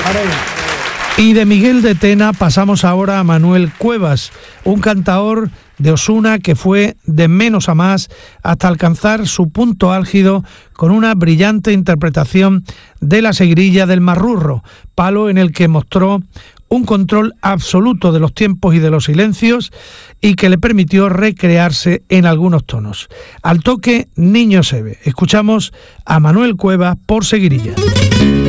Y de Miguel de Tena pasamos ahora a Manuel Cuevas, un cantaor de Osuna que fue de menos a más hasta alcanzar su punto álgido con una brillante interpretación de la seguirilla del Marrurro, palo en el que mostró un control absoluto de los tiempos y de los silencios y que le permitió recrearse en algunos tonos. Al toque Niño Sebe. Escuchamos a Manuel Cuevas por seguirilla.